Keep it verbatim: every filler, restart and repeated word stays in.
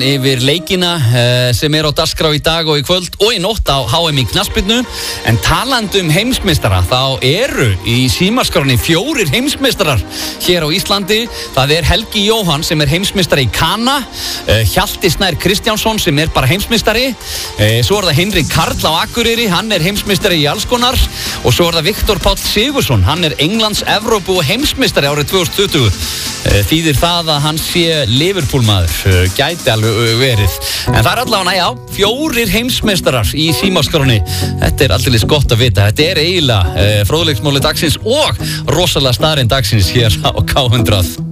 yfir leikina sem er á dagskrá í dag og í kvöld og í nótt á H M í knattspyrnu. En talandi um heimsmeistara, þá eru í símaskránni fjórir heimsmeistarar hér á Íslandi. Það er Helgi Jóhann sem er heimsmeistari í Kana, Hjalti Snær Kristjánsson sem er bara heimsmeistari, svo er það Henrik Karl á Akureyri, hann er heimsmeistari í alls konar, og svo er það Viktor Páll Sigurðsson, hann er Englands, Evrópu og heimsmeistari árið tvö þúsund tuttugu. Þýðir það að hann sé Liverpool maður, gæti alveg verið. En það er allavega, já, fjórir heimsmeistarar í símaskránni. Þetta er alltaf gott að vita. Þetta er eiginlega uh, fróðleiksmáli dagsins og rosalega staðreynd dagsins hér á K hundrað.